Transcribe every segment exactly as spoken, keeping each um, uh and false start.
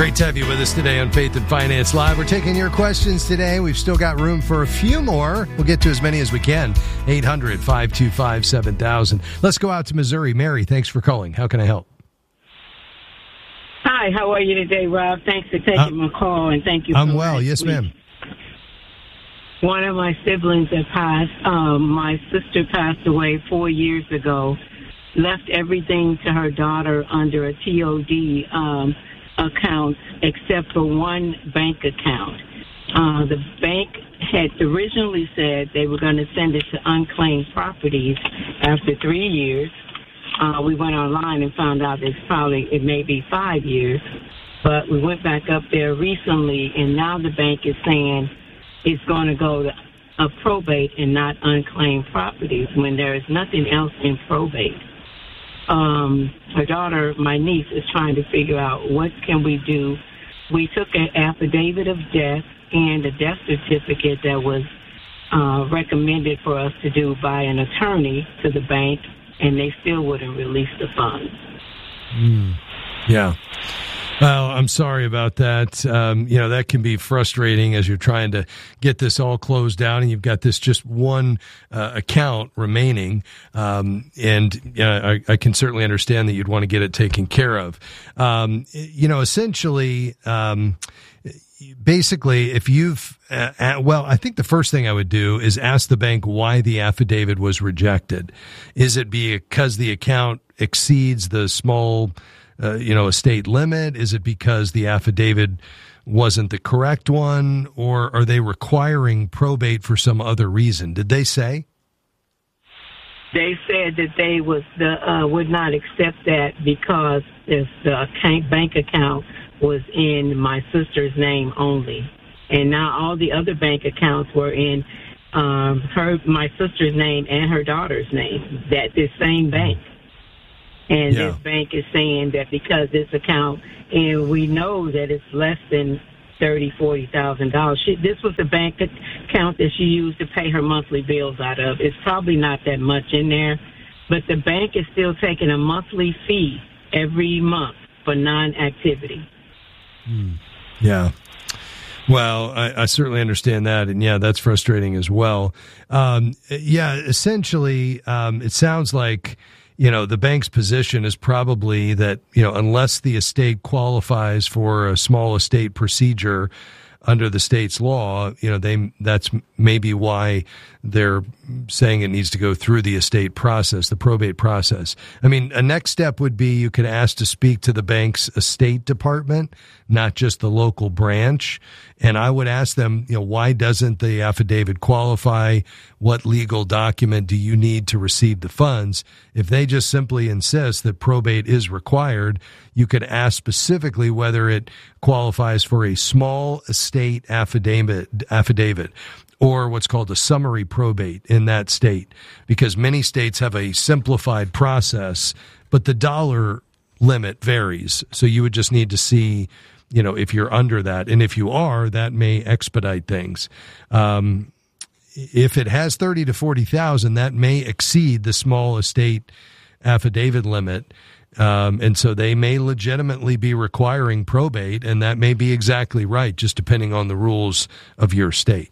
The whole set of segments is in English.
Great to have you with us today on Faith and Finance Live. We're taking your questions today. We've still got room for a few more. We'll get to as many as we can. eight hundred, five two five, seven thousand. Let's go out to Missouri. Mary, thanks for calling. How can I help? Hi, how are you today, Rob? Thanks for taking uh, my call, and thank you. I'm for well. Yes, week. ma'am. One of my siblings that passed, um, my sister passed away four years ago, left everything to her daughter under a T O D um account except for one bank account. Uh, the bank had originally said they were going to send it to unclaimed properties after three years. Uh, we went online and found out it's probably, it may be five years. But we went back up there recently, and now the bank is saying it's going to go to a probate and not unclaimed properties when there is nothing else in probate. Um, her daughter, my niece, is trying to figure out what can we do. We took an affidavit of death and a death certificate that was uh, recommended for us to do by an attorney to the bank, and they still wouldn't release the funds. Mm. Yeah. Well, I'm sorry about that. Um, you know, that can be frustrating as you're trying to get this all closed down and you've got this just one uh, account remaining. Um, and yeah, I, I can certainly understand that you'd want to get it taken care of. Um, you know, essentially, um, basically, if you've, uh, well, I think the first thing I would do is ask the bank why the affidavit was rejected. Is it because the account exceeds the small Uh, you know, estate limit? Is it because the affidavit wasn't the correct one, or are they requiring probate for some other reason? Did they say? They said that they was the uh, would not accept that because if the account, bank account was in my sister's name only, and now all the other bank accounts were in um, her my sister's name and her daughter's name. That this same bank. And yeah. This bank is saying that because this account, and we know that it's less than thirty thousand dollars, forty thousand dollars. She, this was the bank account that she used to pay her monthly bills out of. It's probably not that much in there, but the bank is still taking a monthly fee every month for non-activity. Mm. Yeah. Well, I, I certainly understand that, and yeah, that's frustrating as well. Um, yeah, essentially, um, it sounds like, you know, the bank's position is probably that, you know, unless the estate qualifies for a small estate procedure under the state's law, you know, they that's maybe why they're saying it needs to go through the estate process, the probate process. I mean, a next step would be you could ask to speak to the bank's estate department, not just the local branch. And I would ask them, you know, why doesn't the affidavit qualify? What legal document do you need to receive the funds? If they just simply insist that probate is required, you could ask specifically whether it qualifies for a small estate affidavit, affidavit or what's called a summary probate in that state, because many states have a simplified process, but the dollar limit varies. So you would just need to see, you know, if you're under that. And if you are, that may expedite things. Um, if it has thirty to forty thousand, that may exceed the small estate affidavit limit. Um, and so they may legitimately be requiring probate, and that may be exactly right, just depending on the rules of your state.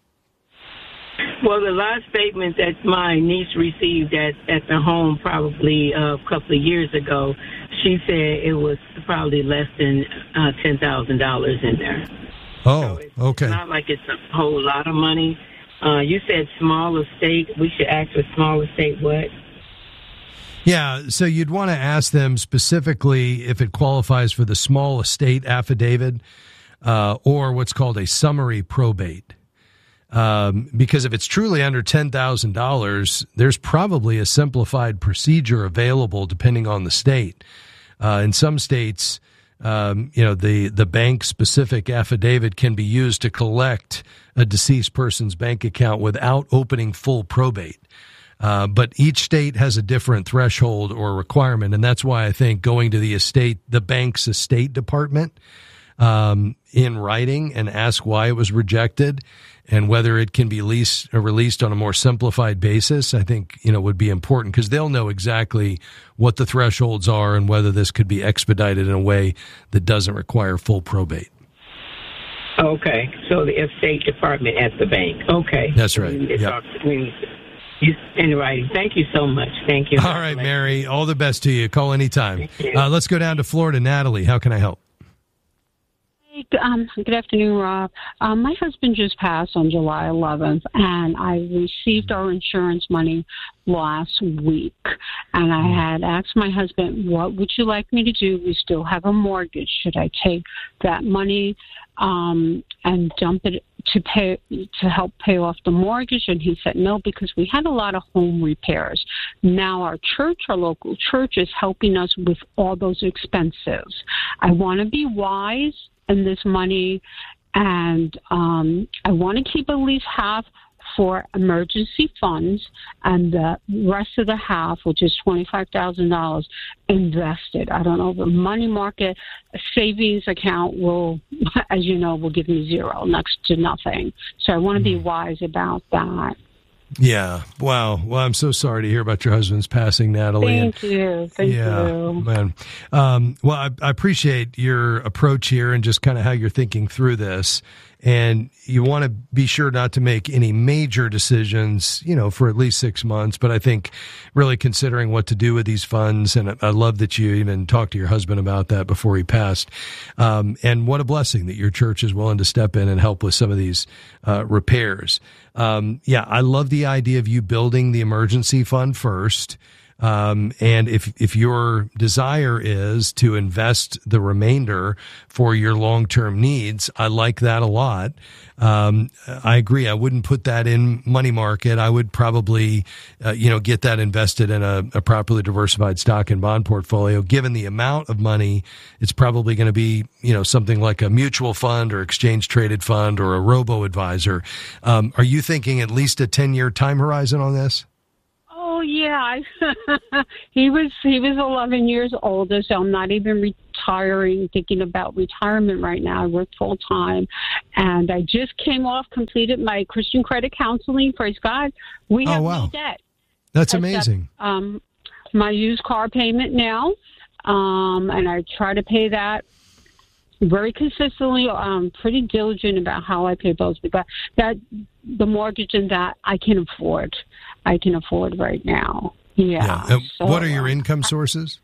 Well, the last statement that my niece received at, at the home probably uh, a couple of years ago, she said it was probably less than uh, ten thousand dollars in there. Oh, so it's okay. It's not like it's a whole lot of money. Uh, you said small estate. We should ask for small estate what? Yeah, so you'd want to ask them specifically if it qualifies for the small estate affidavit uh, or what's called a summary probate. Um, because if it's truly under ten thousand dollars, there's probably a simplified procedure available depending on the state. Uh, in some states, um, you know, the, the bank-specific affidavit can be used to collect a deceased person's bank account without opening full probate. Uh, but each state has a different threshold or requirement, and that's why I think going to the estate, the bank's estate department, um, in writing and ask why it was rejected and whether it can be leased, or released on a more simplified basis, I think, you know, would be important, because they'll know exactly what the thresholds are and whether this could be expedited in a way that doesn't require full probate. Okay, so the estate department at the bank. Okay. That's right. It's Yep. all- it's in writing. Thank you so much. Thank you. All right, Mary, all the best to you. Call anytime. Thank you. Uh, let's go down to Florida. Natalie, how can I help? Um, good afternoon, Rob. Um, my husband just passed on July eleventh, and I received our insurance money last week. And I had asked my husband, what would you like me to do? We still have a mortgage. Should I take that money um, and dump it to pay to help pay off the mortgage? And he said no, because we had a lot of home repairs. Now our church, our local church, is helping us with all those expenses. I want to be wise in this money, and um, I want to keep at least half for emergency funds, and the rest of the half, which is twenty-five thousand dollars, invested. I don't know, the money market savings account will, as you know, will give me zero, next to nothing. So I want to be wise about that. Yeah. Wow. Well, I'm so sorry to hear about your husband's passing, Natalie. Thank and, you. Thank yeah, you. Man. Um, well, I, I appreciate your approach here and just kind of how you're thinking through this. And you want to be sure not to make any major decisions, you know, for at least six months. But I think really considering what to do with these funds, and I love that you even talked to your husband about that before he passed. Um, and what a blessing that your church is willing to step in and help with some of these uh, repairs. Um, yeah, I love the idea of you building the emergency fund first. Um, and if, if your desire is to invest the remainder for your long-term needs, I like that a lot. Um, I agree. I wouldn't put that in money market. I would probably, uh, you know, get that invested in a, a properly diversified stock and bond portfolio. Given the amount of money, it's probably going to be, you know, something like a mutual fund or exchange traded fund or a robo-advisor. Um, are you thinking at least a ten-year time horizon on this? Oh yeah, he was he was eleven years older, so I'm not even retiring. Thinking about retirement right now. I work full time, and I just came off completed my Christian credit counseling. Praise God, we have oh, wow. no debt. That's Except, amazing. Um, my used car payment now, um, and I try to pay that very consistently. I'm pretty diligent about how I pay bills, because that the mortgage and that I can afford. I can afford right now. Yeah. yeah. So, what are your income sources?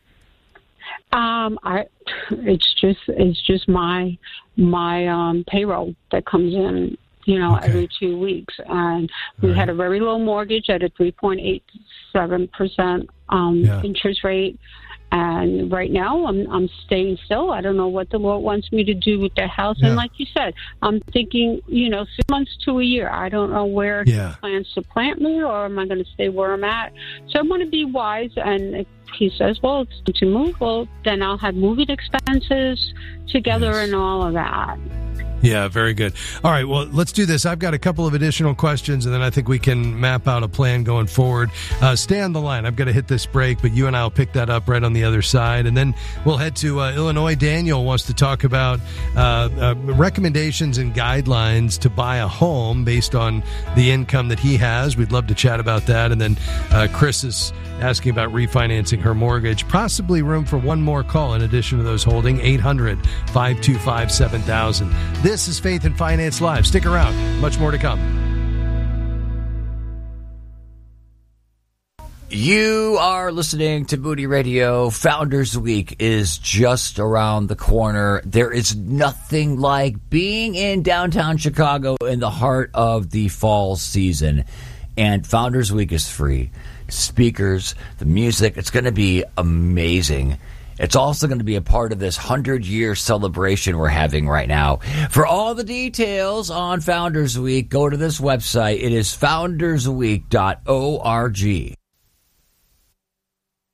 Um, I, it's just, it's just my, my, um, payroll that comes in, you know, okay. every two weeks. And we right. had a very low mortgage at a three point eight seven percent, um, yeah. interest rate. And right now, I'm I'm staying still. I don't know what the Lord wants me to do with the house. Yeah. And like you said, I'm thinking, you know, six months to a year. I don't know where yeah. He plans to plant me, or am I going to stay where I'm at? So I'm going to be wise. And if he says, well, it's time to move, well, then I'll have moving expenses together yes. and all of that. Yeah, very good. All right, well, let's do this. I've got a couple of additional questions, and then I think we can map out a plan going forward. Uh, stay on the line. I've got to hit this break, but you and I will pick that up right on the other side. And then we'll head to uh, Illinois. Daniel wants to talk about uh, uh, recommendations and guidelines to buy a home based on the income that he has. We'd love to chat about that. And then uh, Chris is asking about refinancing her mortgage. Possibly room for one more call in addition to those holding. eight hundred, five two five, seven thousand. This is Faith and Finance Live. Stick around. Much more to come. You are listening to Moody Radio. Founders Week is just around the corner. There is nothing like being in downtown Chicago in the heart of the fall season. And Founders Week is free. Speakers, the music, it's going to be amazing. It's also going to be a part of this hundred-year celebration we're having right now. For all the details on Founders Week, go to this website. It is founders week dot org.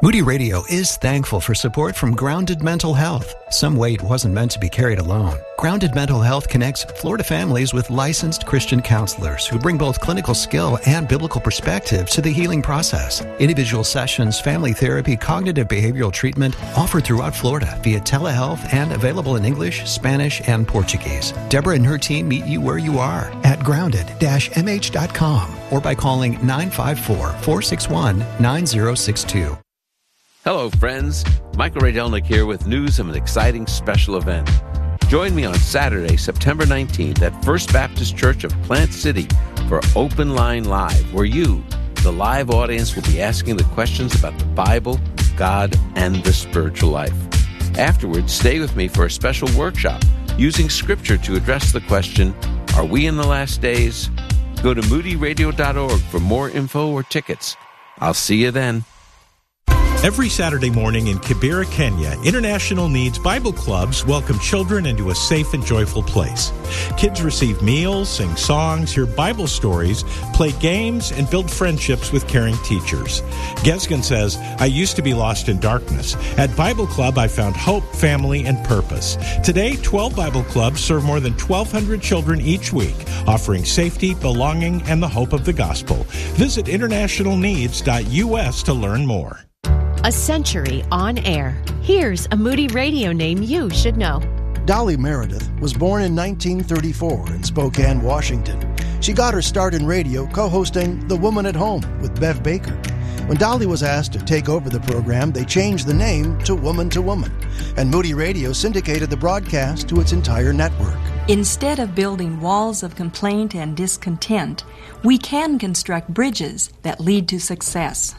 Moody Radio is thankful for support from Grounded Mental Health. Some weight wasn't meant to be carried alone. Grounded Mental Health connects Florida families with licensed Christian counselors who bring both clinical skill and biblical perspective to the healing process. Individual sessions, family therapy, cognitive behavioral treatment offered throughout Florida via telehealth and available in English, Spanish, and Portuguese. Deborah and her team meet you where you are at grounded dash m h dot com or by calling nine five four, four six one, nine zero six two. Hello, friends. Michael Ray Delnick here with news of an exciting special event. Join me on Saturday, September nineteenth at First Baptist Church of Plant City for Open Line Live, where you, the live audience, will be asking the questions about the Bible, God, and the spiritual life. Afterwards, stay with me for a special workshop using Scripture to address the question, are we in the last days? Go to moody radio dot org for more info or tickets. I'll see you then. Every Saturday morning in Kibera, Kenya, International Needs Bible Clubs welcome children into a safe and joyful place. Kids receive meals, sing songs, hear Bible stories, play games, and build friendships with caring teachers. Gesgen says, I used to be lost in darkness. At Bible Club, I found hope, family, and purpose. Today, twelve Bible Clubs serve more than twelve hundred children each week, offering safety, belonging, and the hope of the gospel. Visit international needs dot u s to learn more. A century on air. Here's a Moody Radio name you should know. Dolly Meredith was born in nineteen thirty-four in Spokane, Washington. She got her start in radio co-hosting The Woman at Home with Bev Baker. When Dolly was asked to take over the program, they changed the name to Woman to Woman, and Moody Radio syndicated the broadcast to its entire network. Instead of building walls of complaint and discontent, we can construct bridges that lead to success.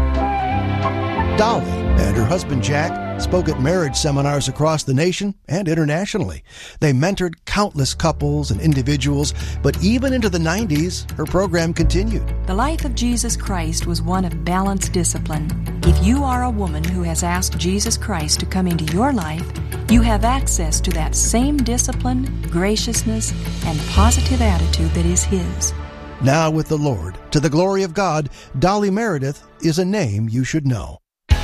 Dolly and her husband Jack spoke at marriage seminars across the nation and internationally. They mentored countless couples and individuals, but even into the nineties, her program continued. The life of Jesus Christ was one of balanced discipline. If you are a woman who has asked Jesus Christ to come into your life, you have access to that same discipline, graciousness, and positive attitude that is His. Now with the Lord, to the glory of God, Dolly Meredith is a name you should know.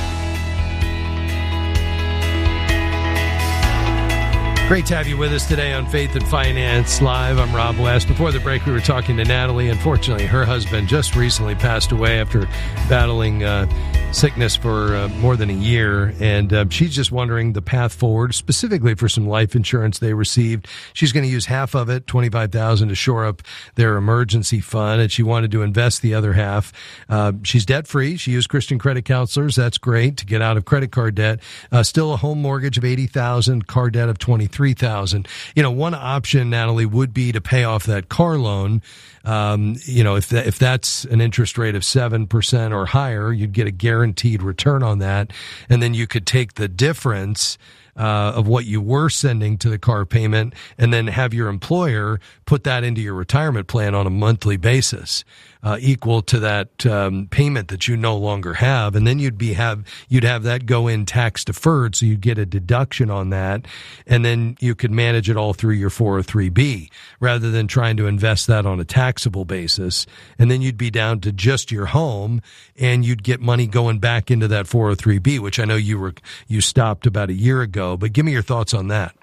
Great to have you with us today on Faith and Finance Live. I'm Rob West. Before the break, we were talking to Natalie. Unfortunately, her husband just recently passed away after battling uh, sickness for uh, more than a year, and uh, she's just wondering the path forward, specifically for some life insurance they received. She's going to use half of it, twenty-five thousand dollars, to shore up their emergency fund, and she wanted to invest the other half. Uh, she's debt-free. She used Christian credit counselors. That's great to get out of credit card debt. Uh, still a home mortgage of eighty thousand dollars, car debt of twenty-three thousand dollars. You know, one option, Natalie, would be to pay off that car loan. Um, you know, if that, if that's an interest rate of seven percent or higher, you'd get a guaranteed return on that. And then you could take the difference Uh, of what you were sending to the car payment and then have your employer put that into your retirement plan on a monthly basis, uh, equal to that um, payment that you no longer have. And then you'd be have you'd have that go in tax deferred, so you'd get a deduction on that, and then you could manage it all through your four oh three B rather than trying to invest that on a taxable basis. And then you'd be down to just your home, and you'd get money going back into that four oh three B, which I know you were you stopped about a year ago. But give me your thoughts on that.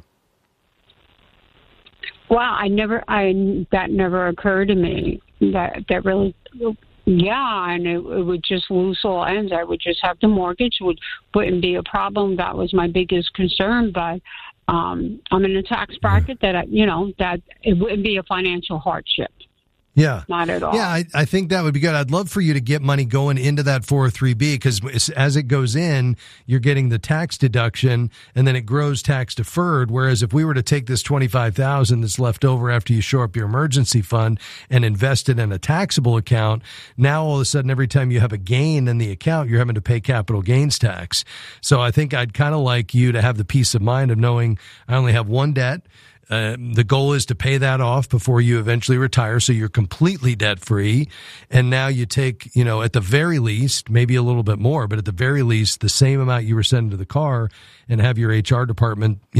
Well, I never, I that never occurred to me. That that really, yeah, and it, it would just lose all ends. I would just have the mortgage, would wouldn't be a problem. That was my biggest concern. But um, I'm in a tax bracket that I, you know, that it wouldn't be a financial hardship. Yeah. Not at all. Yeah, I, I think that would be good. I'd love for you to get money going into that four oh three B, because as it goes in, you're getting the tax deduction, and then it grows tax deferred. Whereas if we were to take this twenty-five thousand dollars that's left over after you shore up your emergency fund and invest it in a taxable account, now all of a sudden every time you have a gain in the account, you're having to pay capital gains tax. So I think I'd kind of like you to have the peace of mind of knowing I only have one debt. Uh, the goal is to pay that off before you eventually retire, so you're completely debt-free. And now you take, you know, at the very least, maybe a little bit more, but at the very least, the same amount you were sending to the car, and have your H R department, you know,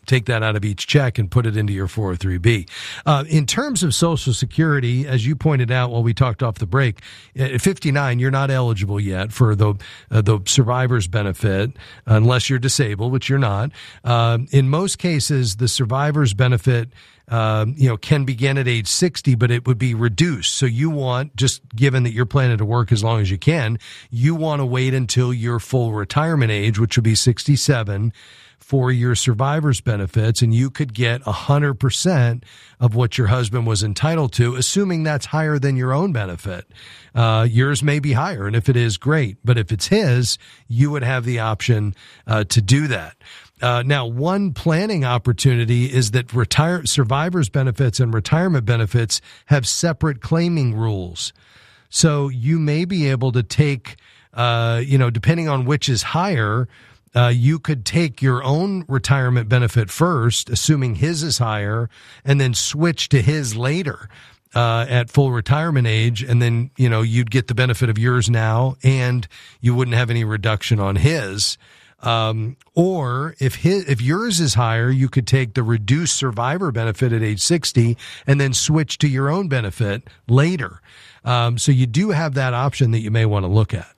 take that out of each check and put it into your four oh three B. Uh, in terms of Social Security, as you pointed out while we talked off the break, at fifty-nine, you're not eligible yet for the uh, the survivor's benefit unless you're disabled, which you're not. Uh, in most cases, the survivor's benefit Uh, you know, can begin at age sixty, but it would be reduced. So you want, just given that you're planning to work as long as you can, you want to wait until your full retirement age, which would be sixty-seven, for your survivor's benefits, and you could get one hundred percent of what your husband was entitled to, assuming that's higher than your own benefit. Uh, yours may be higher, and if it is, great. But if it's his, you would have the option uh, to do that. Uh, now, one planning opportunity is that retire survivors benefits and retirement benefits have separate claiming rules. So you may be able to take, uh, you know, depending on which is higher, uh, you could take your own retirement benefit first, assuming his is higher, and then switch to his later. Uh, at full retirement age, and then, you know, you'd get the benefit of yours now, and you wouldn't have any reduction on his. Um, or if his, if yours is higher, you could take the reduced survivor benefit at age sixty and then switch to your own benefit later. Um, so you do have that option that you may want to look at.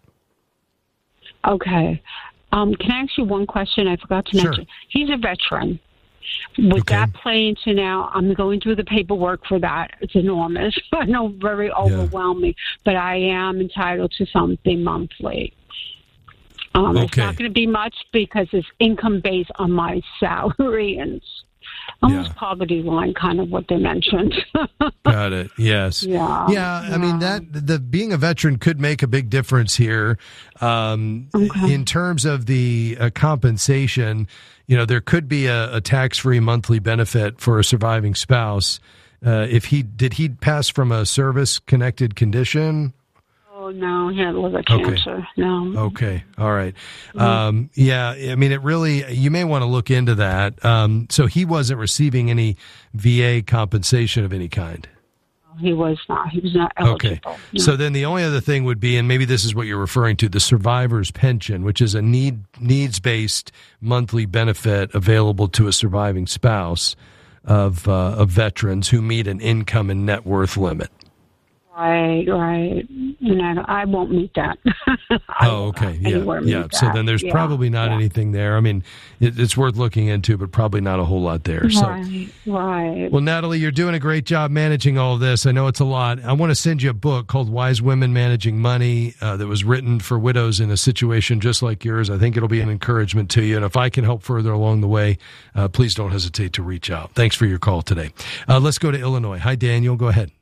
Okay. Um, can I ask you one question? I forgot to mention. Sure. He's a veteran. Would Okay. that play into now? I'm going through the paperwork for that. It's enormous. I know, very overwhelming, but I am entitled to something monthly. Um, Okay. It's not going to be much because it's income based on my salary, and it's almost Yeah. poverty line, kind of what they mentioned. Got it. Yes. Yeah. Yeah. I mean, that the being a veteran could make a big difference here. Um, Okay. In terms of the uh, compensation, you know, there could be a, a tax-free monthly benefit for a surviving spouse. Uh, if he did, he pass from a service-connected condition. Oh, no, he had liver Okay. cancer. No. Okay. All right. Um, yeah. I mean, it really, you may want to look into that. Um, so he wasn't receiving any V A compensation of any kind. He was not. He was not eligible. Okay. No. So then the only other thing would be, and maybe this is what you're referring to, the survivor's pension, which is a need needs-based monthly benefit available to a surviving spouse of, uh, of veterans who meet an income and net worth limit. Right, right. And I, I won't meet that. Oh, okay. Yeah. Yeah. So that. then there's Yeah, probably not yeah. anything there. I mean, it, it's worth looking into, but probably not a whole lot there. So. Right, right. Well, Natalie, you're doing a great job managing all of this. I know it's a lot. I want to send you a book called Wise Women Managing Money uh, that was written for widows in a situation just like yours. I think it'll be an encouragement to you. And if I can help further along the way, uh, please don't hesitate to reach out. Thanks for your call today. Uh, let's go to Illinois. Hi, Daniel. Go ahead.